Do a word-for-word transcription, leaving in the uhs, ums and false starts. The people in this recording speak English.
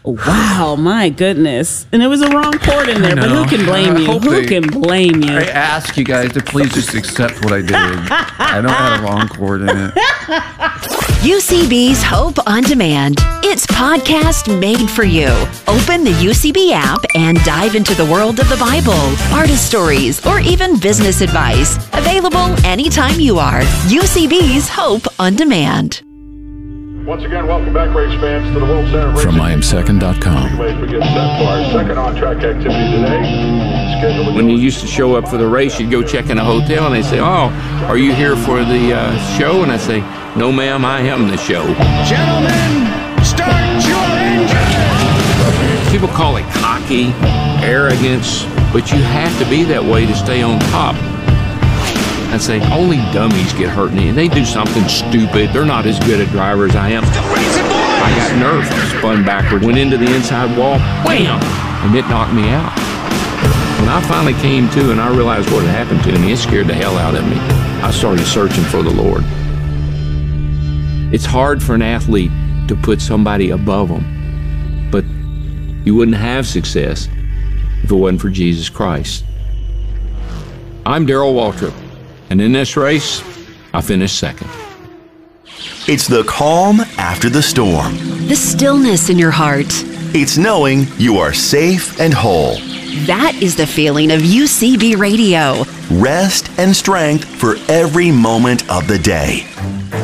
Wow, my goodness. And it was a wrong port in there, but who can blame you? Who they, can blame you? I ask you guys to please just accept what I did. I don't have a wrong chord in it. U C B's Hope on Demand. It's podcast made for you. Open the U C B app and dive into the world of the Bible, artist stories, or even business advice. Available anytime you are. U C B's Hope on Demand. Once again, welcome back, race fans, to the World Center of Racing. From I am second dot com. We get set for our second on-track activity today. Scheduled When you used to show up for the race, you'd go check in a hotel, and they say, "Oh, are you here for the uh, show?" And I say, "No, ma'am, I am the show." Gentlemen, start your engine! People call it cocky, arrogance, but you have to be that way to stay on top. I say, only dummies get hurt, and they do something stupid. They're not as good a driver as I am. I got nerfed, spun backward, went into the inside wall, wham, and it knocked me out. When I finally came to and I realized what had happened to me, it scared the hell out of me. I started searching for the Lord. It's hard for an athlete to put somebody above them, but you wouldn't have success if it wasn't for Jesus Christ. I'm Darrell Waltrip. And in this race, I finished second. It's the calm after the storm. The stillness in your heart. It's knowing you are safe and whole. That is the feeling of U C B Radio. Rest and strength for every moment of the day.